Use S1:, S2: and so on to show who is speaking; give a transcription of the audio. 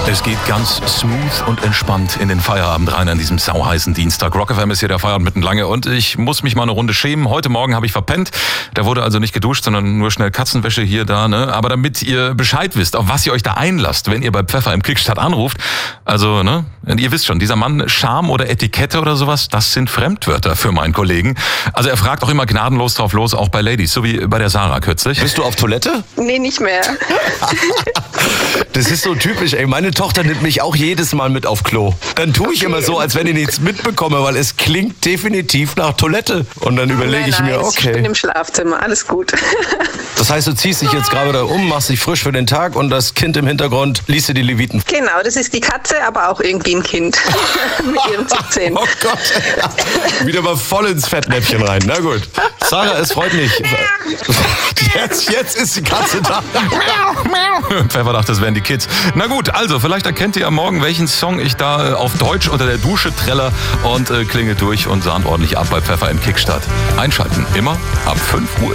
S1: Es geht ganz smooth und entspannt in den Feierabend rein an diesem sauheißen Dienstag. Rock FM ist hier der Feierabend mitten lange und ich muss mich mal eine Runde schämen. Heute Morgen habe ich verpennt. Da wurde also nicht geduscht, sondern nur schnell Katzenwäsche hier, da, ne? Aber damit ihr Bescheid wisst, auf was ihr euch da einlasst, wenn ihr bei Pfeffer im Kickstart anruft. Also, ne? Ihr wisst schon, dieser Mann, Charme oder Etikette oder sowas, das sind Fremdwörter für meinen Kollegen. Also er fragt auch immer gnadenlos drauf los, auch bei Ladies, so wie bei der Sarah kürzlich.
S2: Bist du auf Toilette?
S3: Nee, nicht mehr.
S2: Das ist so typisch, ey. Meine Tochter nimmt mich auch jedes Mal mit auf Klo. Dann tue ich immer so, als wenn ich nichts mitbekomme, weil es klingt definitiv nach Toilette. Und dann überlege ich mir,
S3: Ich bin
S2: okay.
S3: im Schlafzimmer, alles gut.
S2: Das heißt, du ziehst dich jetzt gerade da um, machst dich frisch für den Tag und das Kind im Hintergrund liest dir die Leviten.
S3: Genau, das ist die Katze, aber auch irgendwie ein Kind mit ihren Zähnen.
S2: Oh Gott, wieder mal voll ins Fettnäpfchen rein. Na gut. Sarah, es freut mich. Jetzt ist die Katze da.
S1: Pfeffer dachte, das wären die Kids. Na gut, also vielleicht erkennt ihr am Morgen, welchen Song ich da auf Deutsch unter der Dusche träller und klingelt durch und sahnt ordentlich ab bei Pfeffer im Kickstart. Einschalten, immer ab 5 Uhr.